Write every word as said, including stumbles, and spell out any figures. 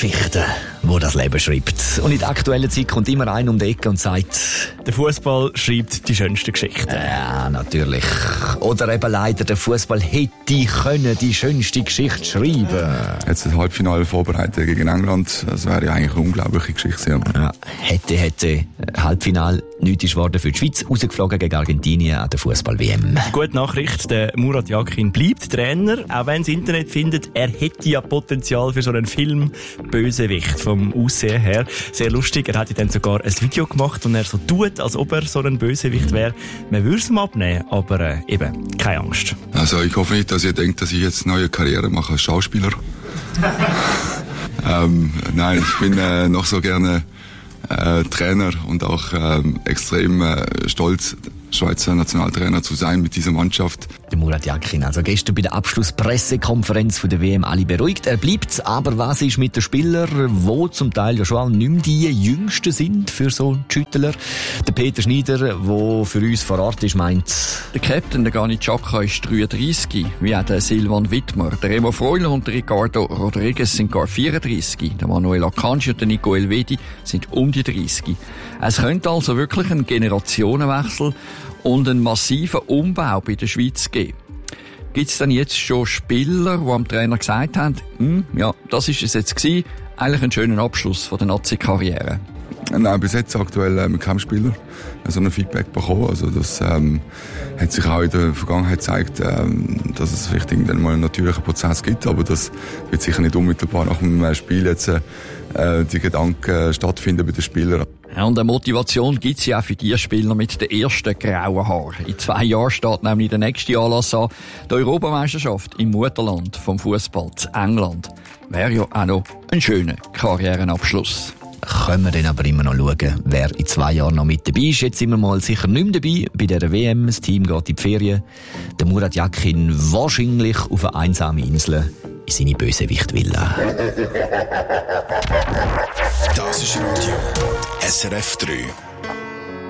Geschichten, wo das Leben schreibt. Und in der aktuellen Zeit kommt immer einer um die Ecke und sagt... Der Fußball schreibt die schönsten Geschichten. Ja, natürlich. Oder eben leider, der Fußball hätte können die schönste Geschichte schreiben. Jetzt das Halbfinale vorbereitet gegen England, das wäre ja eigentlich eine unglaubliche Geschichte. Ja, hätte, hätte. Halbfinale, nichts ist geworden für die Schweiz, rausgeflogen gegen Argentinien an der Fußball-W M. Gute Nachricht, der Murat Yakin bleibt Trainer, auch wenn das Internet findet, er hätte ja Potenzial für so einen Film Bösewicht vom Aussehen her. Sehr lustig, er hat dann sogar ein Video gemacht, und er so tut, als ob er so ein Bösewicht wäre. Man würde es ihm abnehmen, aber äh, eben, keine Angst. Also ich hoffe nicht, dass ihr denkt, dass ich jetzt eine neue Karriere mache als Schauspieler. ähm, nein, ich bin äh, noch so gerne äh, Trainer und auch ähm, extrem äh, stolz, Schweizer Nationaltrainer zu sein mit dieser Mannschaft. Der Murat Yakin, also gestern bei der Abschlusspressekonferenz von der W M, alle beruhigt. Er bleibt, aber was ist mit den Spielern, wo zum Teil ja schon auch nicht mehr die Jüngsten sind für so Schüttler? Der Peter Schneider, der für uns vor Ort ist, meint... Der Captain, der Granit Xhaka, ist dreiunddreissig, wie auch der Silvan Wittmer. Der Remo Freuler und der Ricardo Rodriguez sind gar vierunddreissig. Der Manuel Akanji und der Nico Elvedi sind um die dreißig. Es könnte also wirklich einen Generationenwechsel und einen massiven Umbau bei der Schweiz geben. Gibt es denn jetzt schon Spieler, die am Trainer gesagt haben, hm, ja, das ist es jetzt gewesen, eigentlich einen schönen Abschluss von der Nazi-Karriere? Nein, bis jetzt aktuell ähm, kein Spieler so ein Feedback bekommen. Also das ähm, hat sich auch in der Vergangenheit gezeigt, ähm, dass es vielleicht irgendwann mal einen natürlichen Prozess gibt, aber das wird sicher nicht unmittelbar nach dem Spiel jetzt äh, die Gedanken stattfinden bei den Spielern. Ja, und eine Motivation gibt's ja auch für die Spieler mit den ersten grauen Haaren. In zwei Jahren steht nämlich der nächste Anlass an, die Europameisterschaft im Mutterland vom Fußball zu England. Wäre ja auch noch ein schöner Karrierenabschluss. Können wir dann aber immer noch schauen, wer in zwei Jahren noch mit dabei ist. Jetzt sind wir mal sicher nicht mehr dabei bei dieser W M. Das Team geht in die Ferien. Der Murat Yakin wahrscheinlich auf eine einsame Insel in seine Bösewicht-Villa. Das ist Radio S R F drei.